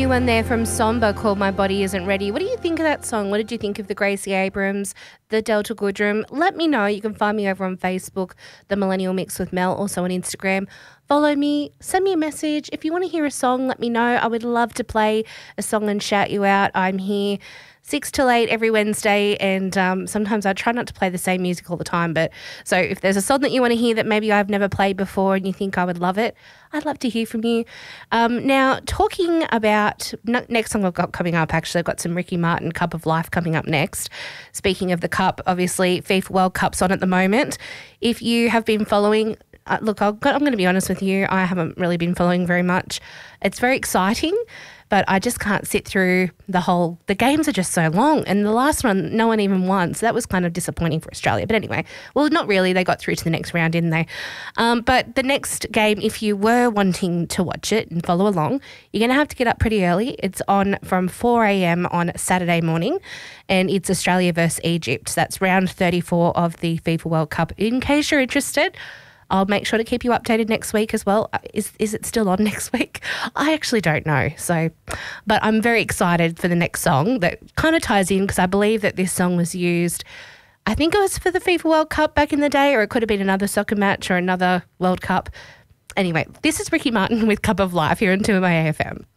new one there from Somber called My Body Isn't Ready. What do you think of that song? What did you think of the Gracie Abrams, the Delta Goodrem? Let me know. You can find me over on Facebook, The Millennial Mix with Mel, also on Instagram. Follow me, send me a message. If you want to hear a song, let me know. I would love to play a song and shout you out. I'm here 6 till 8 every Wednesday, and sometimes I try not to play the same music all the time. But so if there's a song that you want to hear that maybe I've never played before and you think I would love it, I'd love to hear from you. Now, talking about next song I've got coming up, actually, I've got some Ricky Martin, Cup of Life coming up next. Speaking of the Cup, obviously, FIFA World Cup's on at the moment. If you have been following, look, I'm going to be honest with you, I haven't really been following very much. It's very exciting, but I just can't sit through the games are just so long. And the last one, no one even won. So that was kind of disappointing for Australia. But anyway, well, not really. They got through to the next round, didn't they? But the next game, if you were wanting to watch it and follow along, you're going to have to get up pretty early. It's on from 4 a.m. on Saturday morning, and it's Australia versus Egypt. That's round 34 of the FIFA World Cup. In case you're interested, I'll make sure to keep you updated next week as well. Is it still on next week? I actually don't know. But I'm very excited for the next song that kind of ties in, because I believe that this song was used, I think it was for the FIFA World Cup back in the day, or it could have been another soccer match or another World Cup. Anyway, this is Ricky Martin with Cup of Life here on 2MA AFM.